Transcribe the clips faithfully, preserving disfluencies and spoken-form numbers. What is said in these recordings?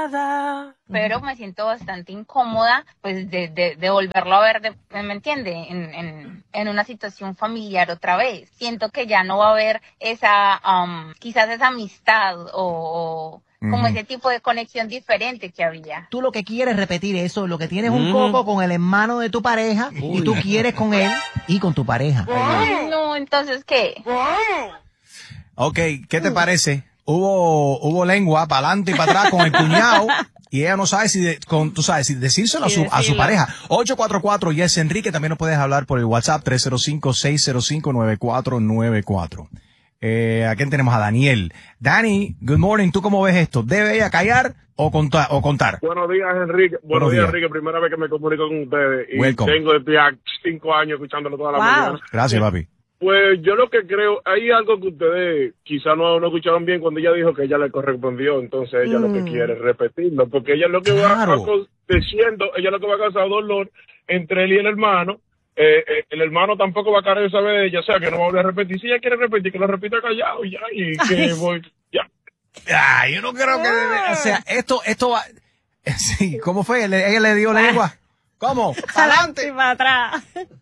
nada. Pero me siento bastante incómoda, pues, de, de, de volverlo a ver, de, ¿me entiende? En, en, en una situación familiar otra vez. Siento que ya no va a haber esa, um, quizás esa amistad o, o como uh-huh. ese tipo de conexión diferente que había. Tú lo que quieres repetir eso, lo que tienes uh-huh. un coco con el hermano de tu pareja Uy. y tú quieres con él y con tu pareja. Ay, no, entonces, ¿qué? Ok, ¿qué te parece? Hubo, hubo lengua para adelante y para atrás con el cuñado. Y ella no sabe si, de, con, tú sabes, si decírselo a su, a su pareja. ocho cuatro cuatro, yes, Enrique. También nos puedes hablar por el WhatsApp tres cero cinco, seis cero cinco, nueve cuatro nueve cuatro. Eh, ¿a quién tenemos? A Daniel. Dani, good morning. ¿Tú cómo ves esto? ¿Debe ella callar o, conta, o contar? Buenos días, Enrique. Buenos, Buenos días, días, Enrique. Primera vez que me comunico con ustedes. Y Welcome. Tengo desde hace cinco años escuchándolo toda la wow. mañana. Gracias, papi. Pues yo lo que creo, hay algo que ustedes quizá no, no escucharon bien cuando ella dijo que ella le correspondió, entonces ella mm. lo que quiere es repetirlo, porque ella lo que claro. va diciendo, ella lo que va a causar dolor entre él y el hermano, eh, eh, el hermano tampoco va a querer saber de ella, o sea que no va a volver a repetir, si ella quiere repetir, que lo repita callado y ya, y que Ay. voy, ya. Ay, yo no creo que, debe, o sea, esto, esto va, sí, ¿cómo fue? Ella le dio lengua, ¿cómo? Adelante y para atrás.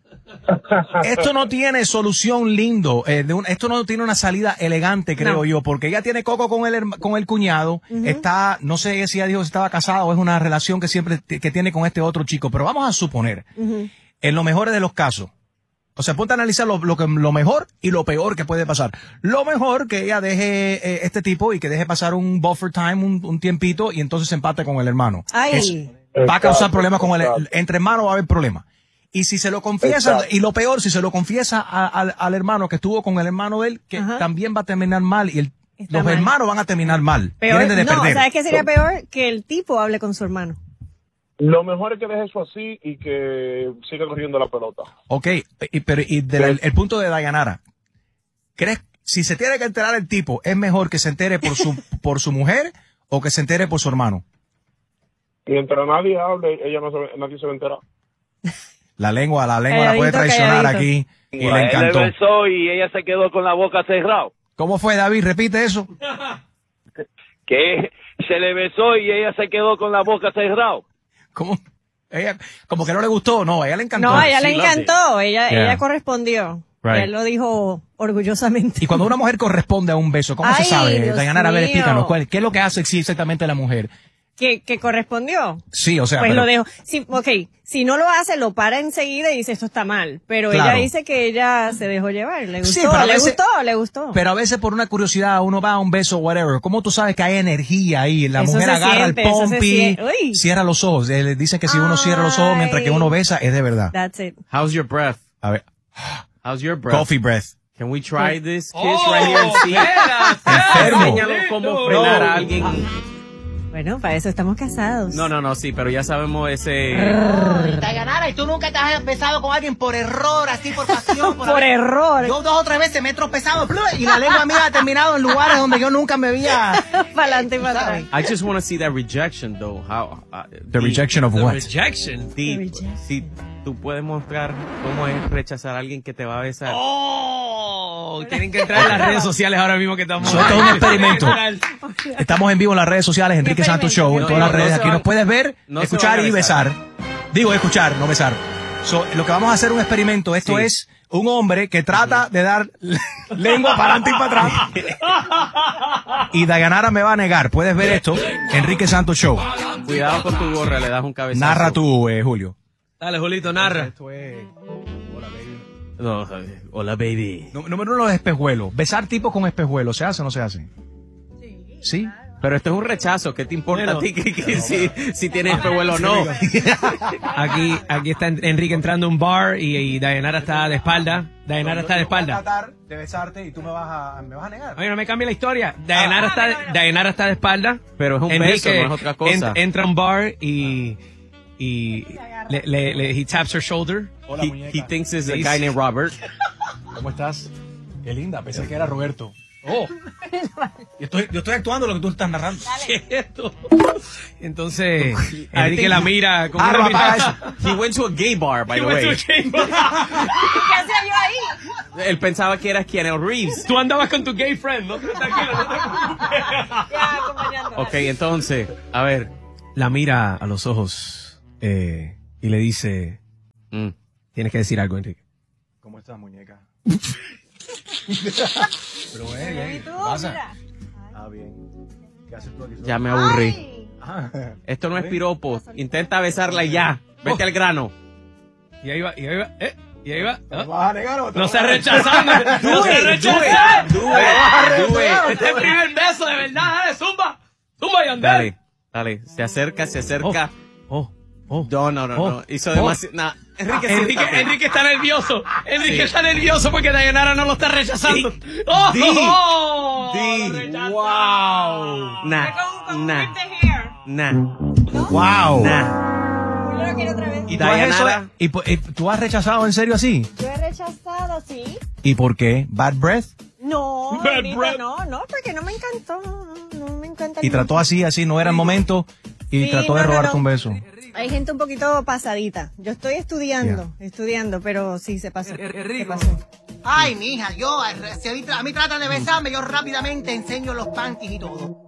Esto no tiene solución lindo, eh, de un, esto no tiene una salida elegante, creo no. yo, porque ella tiene coco con el con el cuñado, uh-huh. está, no sé si ella dijo si estaba casada o es una relación que siempre t- que tiene con este otro chico, pero vamos a suponer, uh-huh. en lo mejor de los casos, o sea, ponte a analizar lo, lo, que, lo mejor y lo peor que puede pasar. Lo mejor que ella deje eh, este tipo y que deje pasar un buffer time, un, un tiempito y entonces se empate con el hermano. Ay. Es, va a causar problemas con el, entre hermanos va a haber problemas. Y si se lo confiesa, Exacto. y lo peor, si se lo confiesa a, a, al hermano que estuvo con el hermano de él, que Ajá. también va a terminar mal, y el, los mal. hermanos van a terminar mal. Peor, de no, perder. ¿sabes qué sería peor? Que el tipo hable con su hermano. Lo mejor es que deje eso así y que siga corriendo la pelota. Ok, y, pero y del el, el punto de Dayanara, ¿crees, si se tiene que enterar el tipo, es mejor que se entere por su, por su mujer o que se entere por su hermano? Mientras nadie hable, ella no se, nadie se va a enterar. La lengua, la lengua calladito, la puede traicionar calladito. Aquí. Y bueno, le encantó. Él le besó y ella se quedó con la boca cerrada. ¿Cómo fue, David? Repite eso. Que se le besó y ella se quedó con la boca cerrada. ¿Cómo? Ella, como que no le gustó, no, a ella le encantó. No, a ella sí, le encantó, ella, yeah. ella correspondió. Right. Él lo dijo orgullosamente. Y cuando una mujer corresponde a un beso, ¿cómo Ay, se sabe? Dios Dayanara, a ver, mío. explícanos, ¿cuál, ¿qué es lo que hace sí, exactamente la mujer? ¿Que, que correspondió? Sí, o sea. Pues pero... lo dejo. Sí, ok, si no lo hace, lo para enseguida y dice esto está mal. Pero claro. ella dice que ella se dejó llevar. Le gustó, sí, pero a le veces, gustó, le gustó. Pero a veces por una curiosidad uno va a un beso, whatever. ¿Cómo tú sabes que hay energía ahí? La eso mujer agarra siente, el pompi, cierra los ojos. Eh, dicen que si uno cierra los ojos mientras que uno besa, es de verdad. That's it. How's your breath? A ver. How's your breath? Coffee breath. Can we try this kiss oh, right here and see? Enséñalo cómo frenar a alguien. Bueno, para eso estamos casados. No, no, no, sí, pero ya sabemos ese... Dayanara, ¿y tú nunca te has besado con alguien por error, así por pasión? Por, por error. Yo dos o tres veces me he tropezado y la lengua mía ha terminado en lugares donde yo nunca me había... para adelante y para atrás. I just want to see that rejection, though. How, uh, the, the rejection of the what? Rejection. The rejection. Si tú puedes mostrar cómo es rechazar a alguien que te va a besar. Oh, tienen que entrar en las redes sociales ahora mismo que estamos. Esto es un experimento. Estamos en vivo en las redes sociales, Enrique Santos Show, en todas las redes. Aquí nos puedes ver, no escuchar y besar. Digo, escuchar, no besar. So, lo que vamos a hacer es un experimento. Esto sí. es un hombre que trata de dar lengua para adelante y para atrás. Y Dayanara me va a negar. Puedes ver esto, Enrique Santos Show. Cuidado con tu gorra, le das un cabezazo. Narra tú, eh, Julio. Dale, Julito, narra. Esto es... Hola, baby. No, hola, baby. Número uno, los espejuelos. Besar tipos con espejuelos, ¿se hace o no se hace? Sí. ¿Sí? Pero esto es un rechazo. ¿Qué te importa bueno, a ti que, que, no. si, si tienes espejuelo o no? Aquí, aquí está Enrique entrando a un bar y, y Dayanara está de espalda. Dayanara está de espalda. Voy a tratar de besarte y tú me vas a, me vas a negar. Oye, no me cambie la historia. Dayanara, ah, está, ah, Dayanara está de espalda. Pero es un Enrique beso, no es otra cosa. En, entra a un bar y... y le, le, le, he taps her shoulder. Hola, he, muñeca. he thinks it's a guy named Robert. ¿Cómo estás? Qué linda, pensé que era Roberto. Oh, yo estoy, yo estoy actuando lo que tú estás narrando. Cierto. Entonces, Enrique la mira con ah, una mirada. He went to a gay bar, by He the went way. To a gay bar. ¿Qué hacía yo ahí? Él pensaba que eras Keanu Reeves. Tú andabas con tu gay friend, no te tranquilo, no te preocupes. Ya, acompañando. Ok, entonces, a ver. La mira a los ojos eh, y le dice, Mm. tienes que decir algo, Enrique. ¿Cómo estás, muñeca? Pero, ¿y tú? pasa? Mira. Ah, bien. ¿Qué haces tú aquí? Ya me aburrí. Ay. Ah. Esto no es piropo. Intenta besarla y ya. Vete al grano. Y ahí va, y ahí va, eh, y ahí va. ¿Te ¿Ah? vas a negar o te No vas se a- rechazando. No se Do it, rechazando. do it, do it. Este es el primer beso, de verdad. Dale, zumba. Zumba, Yandel. Dale, dale. Se acerca, se acerca. Oh, oh. No, no, no, Oh. no. Hizo Oh. demasiado. Nah. Enrique, Enrique, siéntate. Enrique está nervioso. Enrique Sí. está nervioso porque Dayanara no lo está rechazando. ¡Oh! Di. oh, Di. lo rechazó. Wow. Nah, Con, con nah, whip the hair. nah, ¡Wow! nah. Yo lo quiero otra vez. ¿Y tú has, Dayanara. eso- y, po- y tú has rechazado en serio así? Yo he rechazado, sí. ¿Y por qué? ¿Bad breath? No, Bad ahorita breath. no, no, porque no me encantó. No, no me encanta. el Y trató así, así, no era el momento, y Sí, trató de no, no, robarte no. un beso. Hay gente un poquito pasadita. Yo estoy estudiando, estudiando, pero sí se pasó. Se pasó. Ay, mija, yo, si a mí, a mí tratan de besarme, yo rápidamente enseño los panties y todo.